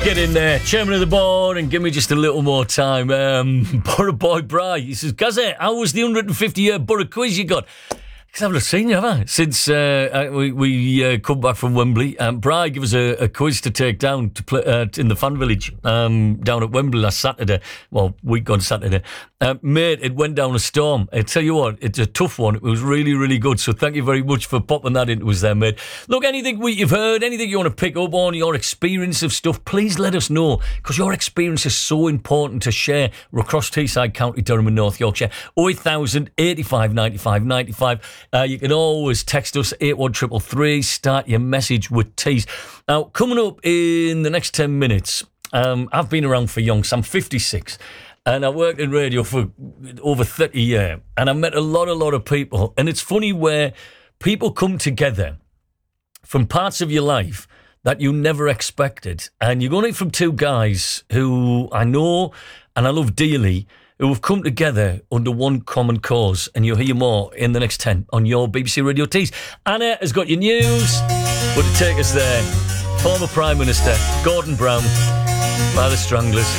Get in there, chairman of the board, and give me just a little more time. Borough Boy Bry, he says, Gazette, how was the 150-year Borough quiz you got? Because I've not seen you, have I? Since we come back from Wembley. Bry gave us a quiz to take down to play in the fan village down at Wembley last Saturday. Well, week on Saturday. Mate, it went down a storm. I tell you what, it's a tough one. It was really, really good. So thank you very much for popping that into us there, mate. Look, anything you've heard, anything you want to pick up on, your experience of stuff, please let us know, because your experience is so important to share across Teesside, County Durham and North Yorkshire. 08000 85 95 95. You can always text us 81333. Start your message with Tees. Now, coming up in the next 10 minutes, I've been around for yonks. I'm 56. And I worked in radio for over 30 years. And I met a lot of people. And it's funny where people come together from parts of your life that you never expected. And you're going to hear from two guys who I know and I love dearly, who have come together under one common cause. And you'll hear more in the next 10 on your BBC Radio Tees. Anna has got your news. But to take us there, former Prime Minister Gordon Brown by the Stranglers.